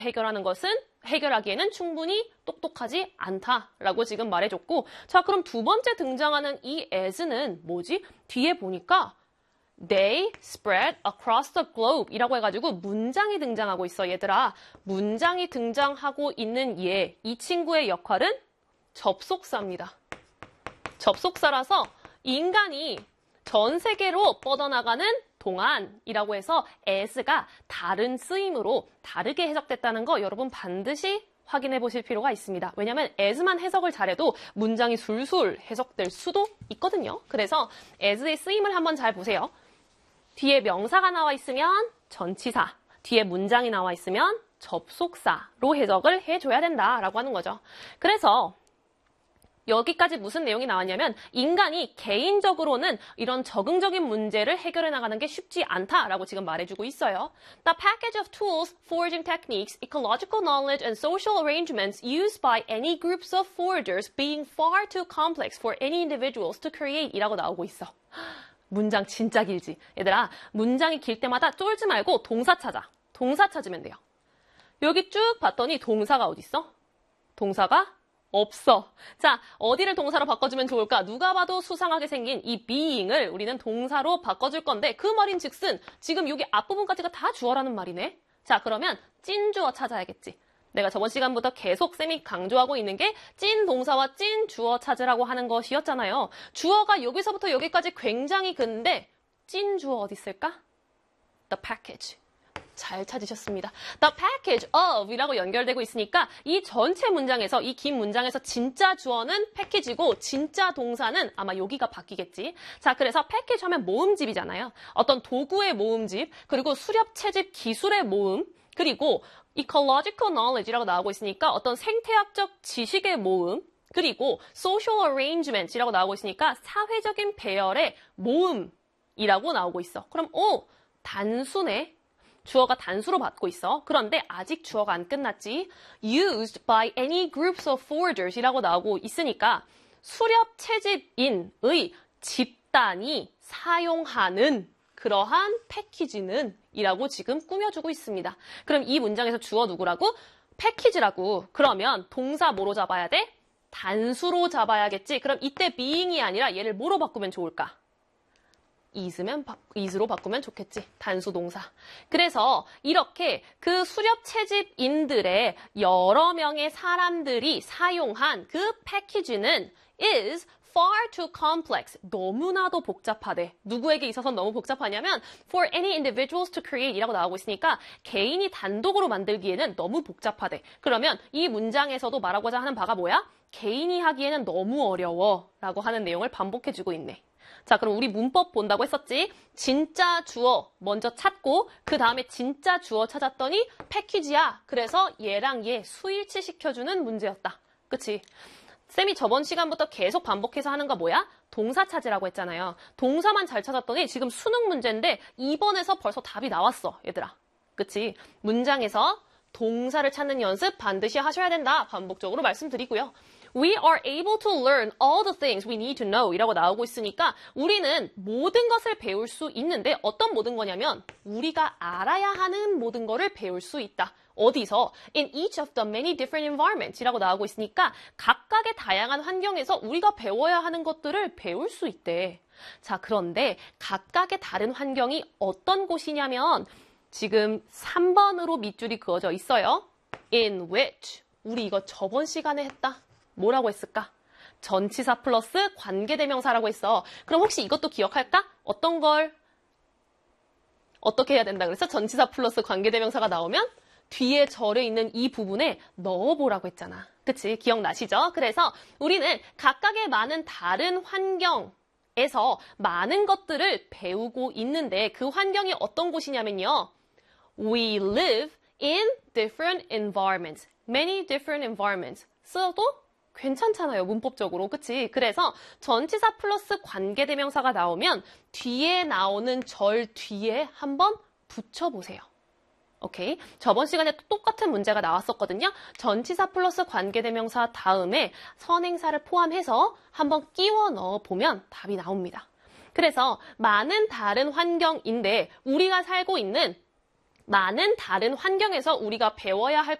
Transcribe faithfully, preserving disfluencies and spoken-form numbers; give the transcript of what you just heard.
해결하는 것은 해결하기에는 충분히 똑똑하지 않다라고 지금 말해줬고, 자, 그럼 두 번째 등장하는 이 as는 뭐지? 뒤에 보니까 They spread across the globe 이라고 해가지고 문장이 등장하고 있어, 얘들아. 문장이 등장하고 있는 얘, 이 친구의 역할은 접속사입니다. 접속사라서 인간이 전 세계로 뻗어나가는 동안이라고 해서 as가 다른 쓰임으로 다르게 해석됐다는 거 여러분 반드시 확인해 보실 필요가 있습니다. 왜냐하면 as만 해석을 잘해도 문장이 술술 해석될 수도 있거든요. 그래서 as의 쓰임을 한번 잘 보세요. 뒤에 명사가 나와 있으면 전치사, 뒤에 문장이 나와 있으면 접속사로 해석을 해줘야 된다라고 하는 거죠. 그래서 여기까지 무슨 내용이 나왔냐면 인간이 개인적으로는 이런 적응적인 문제를 해결해 나가는 게 쉽지 않다라고 지금 말해주고 있어요. The package of tools, foraging techniques, ecological knowledge, and social arrangements used by any groups of foragers being far too complex for any individuals to create 이라고 나오고 있어. 문장 진짜 길지. 얘들아, 문장이 길 때마다 쫄지 말고 동사 찾아. 동사 찾으면 돼요. 여기 쭉 봤더니 동사가 어디 있어? 동사가 없어. 자, 어디를 동사로 바꿔주면 좋을까? 누가 봐도 수상하게 생긴 이 being을 우리는 동사로 바꿔줄 건데 그 말인 즉슨 지금 여기 앞부분까지가 다 주어라는 말이네. 자, 그러면 찐 주어 찾아야겠지. 내가 저번 시간부터 계속 쌤이 강조하고 있는 게 찐 동사와 찐 주어 찾으라고 하는 것이었잖아요. 주어가 여기서부터 여기까지 굉장히 근데 찐 주어 어디 있을까? The package. 잘 찾으셨습니다. The package of 이라고 연결되고 있으니까 이 전체 문장에서, 이 긴 문장에서 진짜 주어는 패키지고 진짜 동사는 아마 여기가 바뀌겠지. 자, 그래서 패키지 하면 모음집이잖아요. 어떤 도구의 모음집, 그리고 수렵, 채집, 기술의 모음, 그리고 ecological knowledge이라고 나오고 있으니까 어떤 생태학적 지식의 모음, 그리고 social arrangement이라고 나오고 있으니까 사회적인 배열의 모음이라고 나오고 있어. 그럼 오, 단수네. 주어가 단수로 받고 있어. 그런데 아직 주어가 안 끝났지. used by any groups of foragers 이라고 나오고 있으니까 수렵 채집인의 집단이 사용하는 그러한 패키지는 이라고 지금 꾸며주고 있습니다. 그럼 이 문장에서 주어 누구라고? 패키지라고. 그러면 동사 뭐로 잡아야 돼? 단수로 잡아야겠지. 그럼 이때 being이 아니라 얘를 뭐로 바꾸면 좋을까? is면, is로 바꾸면 좋겠지. 단수 동사. 그래서 이렇게 그 수렵 채집인들의 여러 명의 사람들이 사용한 그 패키지는 is far too complex. 너무나도 복잡하대. 누구에게 있어서 너무 복잡하냐면 for any individuals to create 이라고 나오고 있으니까 개인이 단독으로 만들기에는 너무 복잡하대. 그러면 이 문장에서도 말하고자 하는 바가 뭐야? 개인이 하기에는 너무 어려워 라고 하는 내용을 반복해주고 있네. 자, 그럼 우리 문법 본다고 했었지? 진짜 주어 먼저 찾고 그 다음에 진짜 주어 찾았더니 패키지야. 그래서 얘랑 얘 수일치 시켜주는 문제였다. 그치? 쌤이 저번 시간부터 계속 반복해서 하는 거 뭐야? 동사 찾으라고 했잖아요. 동사만 잘 찾았더니 지금 수능 문제인데 이 번에서 벌써 답이 나왔어, 얘들아. 그치? 문장에서 동사를 찾는 연습 반드시 하셔야 된다. 반복적으로 말씀드리고요. We are able to learn all the things we need to know 이라고 나오고 있으니까 우리는 모든 것을 배울 수 있는데 어떤 모든 거냐면 우리가 알아야 하는 모든 거를 배울 수 있다. 어디서? In each of the many different environments 이라고 나오고 있으니까 각각의 다양한 환경에서 우리가 배워야 하는 것들을 배울 수 있대. 자, 그런데 각각의 다른 환경이 어떤 곳이냐면 지금 삼 번으로 밑줄이 그어져 있어요. In which. 우리 이거 저번 시간에 했다. 뭐라고 했을까? 전치사 플러스 관계대명사라고 했어. 그럼 혹시 이것도 기억할까? 어떤 걸 어떻게 해야 된다 그랬어? 전치사 플러스 관계대명사가 나오면 뒤에 절에 있는 이 부분에 넣어보라고 했잖아. 그치? 기억나시죠? 그래서 우리는 각각의 많은 다른 환경에서 많은 것들을 배우고 있는데 그 환경이 어떤 곳이냐면요. We live in different environments. Many different environments. 써도 괜찮잖아요, 문법적으로. 그치? 그래서 전치사 플러스 관계대명사가 나오면 뒤에 나오는 절 뒤에 한번 붙여보세요. 오케이? 저번 시간에 똑같은 문제가 나왔었거든요. 전치사 플러스 관계대명사 다음에 선행사를 포함해서 한번 끼워 넣어보면 답이 나옵니다. 그래서 많은 다른 환경인데 우리가 살고 있는 많은 다른 환경에서 우리가 배워야 할